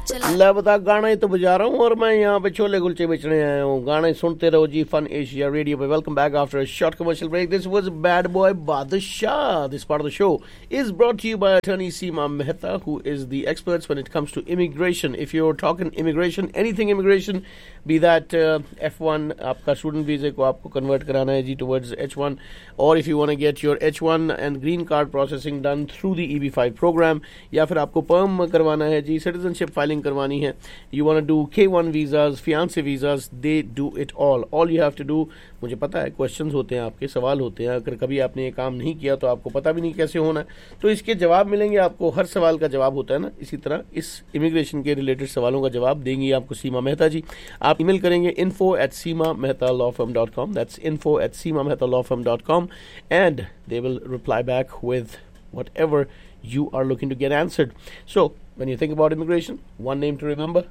अल्लाह बता गाना ही तो बजा रहा हूँ और मैं यहाँ पे छोले कुलचे बेचने आया हूँ. गाने सुनते रहो जी फन एशिया रेडियो पे. Welcome back after a short commercial break. This was Bad Boy Badshah. This part of the show is brought to you by attorney Seema Mehta, who is the experts when it comes to immigration. If you're talking immigration, anything immigration, be that F1, आपका student वीज़े को आपको convert कराना है जी towards H1, or if you want to get your H1 and green card processing done through the EB5 program, या फिर आपको पर्म करवाना है जी, citizenship filing करवानी है, you want to do K1 visas, fiancé visas, they do it all. All you have to do, मुझे पता है क्वेश्चंस होते हैं, आपके सवाल होते हैं, अगर कभी आपने ये काम नहीं किया तो आपको पता भी नहीं कैसे होना है, तो इसके जवाब मिलेंगे आपको. हर सवाल का जवाब होता है ना, इसी तरह इस इमिग्रेशन के रिलेटेड सवालों का जवाब देंगी आपको सीमा मेहता जी. आप ईमेल करेंगे info@seemamehtalaw.com. That's info@seemamehtalaw.com, and they will reply back with whatever you are looking to get answered. So when you think about immigration, one name to remember,